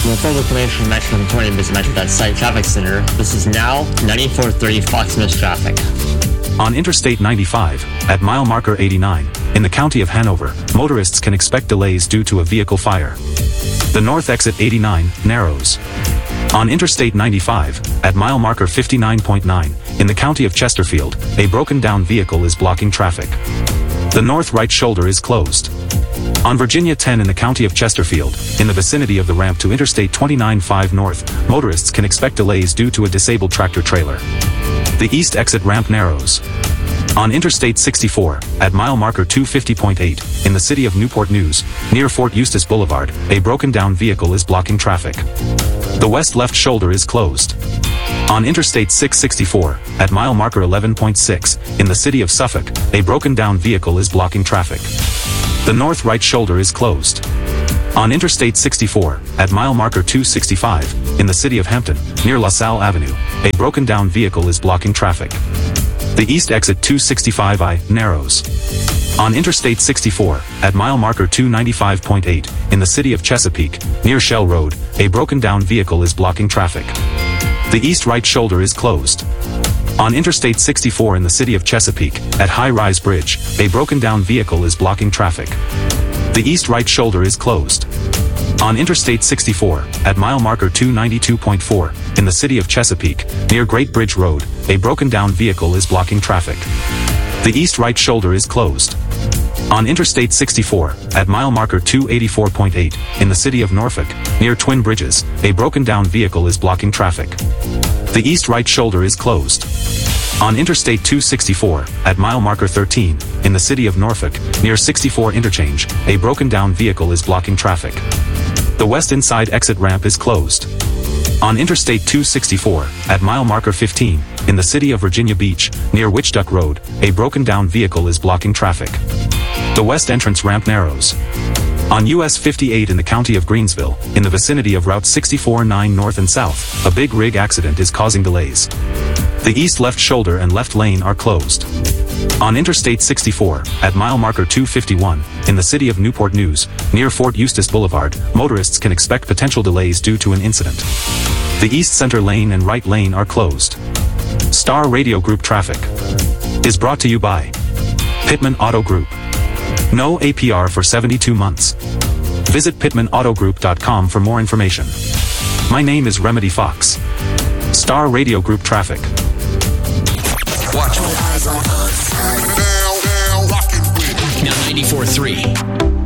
With full information from Metro 20 visit Metro.site Traffic Center, this is now 9430 Fox Miss traffic. On Interstate 95, at mile marker 89, in the county of Hanover, motorists can expect delays due to a vehicle fire. The north exit 89 narrows. On Interstate 95, at mile marker 59.9, in the county of Chesterfield, a broken-down vehicle is blocking traffic. The north right shoulder is closed. On Virginia 10 in the county of Chesterfield, in the vicinity of the ramp to Interstate 29-5 north, motorists can expect delays due to a disabled tractor-trailer. The east exit ramp narrows. On Interstate 64, at mile marker 250.8, in the city of Newport News, near Fort Eustis Boulevard, a broken-down vehicle is blocking traffic. The west left shoulder is closed. On Interstate 664, at mile marker 11.6, in the city of Suffolk, a broken-down vehicle is blocking traffic. The north right shoulder is closed. On Interstate 64, at mile marker 265, in the city of Hampton, near LaSalle Avenue, a broken-down vehicle is blocking traffic. The east exit 265I narrows. On Interstate 64, at mile marker 295.8, in the city of Chesapeake, near Shell Road, a broken-down vehicle is blocking traffic. The east right shoulder is closed. On Interstate 64 in the city of Chesapeake, at High Rise Bridge, a broken-down vehicle is blocking traffic. The east right shoulder is closed. On Interstate 64, at mile marker 292.4, in the city of Chesapeake, near Great Bridge Road, a broken-down vehicle is blocking traffic. The east right shoulder is closed. On Interstate 64, at mile marker 284.8, in the city of Norfolk, near Twin Bridges, a broken-down vehicle is blocking traffic. The east right shoulder is closed. On Interstate 264, at mile marker 13, in the city of Norfolk, near 64 Interchange, a broken-down vehicle is blocking traffic. The west inside exit ramp is closed. On Interstate 264, at mile marker 15, in the city of Virginia Beach, near Witchduck Road, a broken-down vehicle is blocking traffic. The west entrance ramp narrows. On US 58 in the county of Greensville, in the vicinity of Route 64-9 north and south, a big rig accident is causing delays. The east left shoulder and left lane are closed. On Interstate 64, at mile marker 251, in the city of Newport News, near Fort Eustis Boulevard, motorists can expect potential delays due to an incident. The east center lane and right lane are closed. Star Radio Group traffic is brought to you by Pittman Auto Group. No APR for 72 months. Visit pittmanautogroup.com for more information. My name is Remedy Fox. Star Radio Group traffic. Watch. Now 94.3.